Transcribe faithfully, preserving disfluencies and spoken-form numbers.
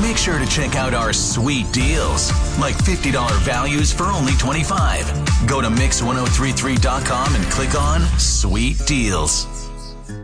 make sure to check out our sweet deals, like fifty dollars values for only twenty-five dollars. Go to mix ten thirty-three dot com and click on Sweet Deals.